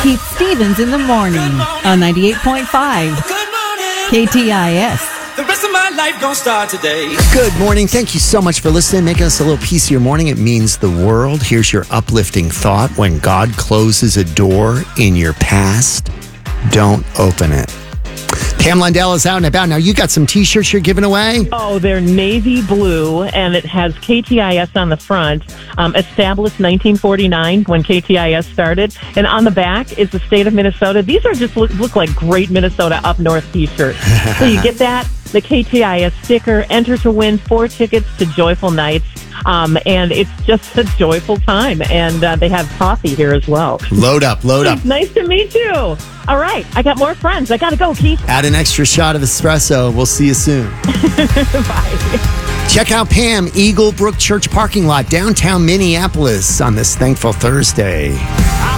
Keith Stevens in the morning on 98.5 KTIS. The rest of my life gonna start today. Good morning. Thank you so much for listening, making us a little piece of your morning. It means the world. Here's your uplifting thought. When God closes a door in your past, don't open it. Pam Lundell is out and about. Now, you got some T-shirts you're giving away? Oh, they're navy blue, and it has KTIS on the front. Established 1949 when KTIS started. And on the back is the state of Minnesota. These are just look like great Minnesota up north T-shirts. So you get that, the KTIS sticker, enter to win 4 tickets to Joyful Nights. And it's just a joyful time. And they have coffee here as well. Load up. Nice to meet you. All right. I got more friends. I got to go, Keith. Add an extra shot of espresso. We'll see you soon. Bye. Check out Pam, Eagle Brook Church parking lot, downtown Minneapolis on this thankful Thursday.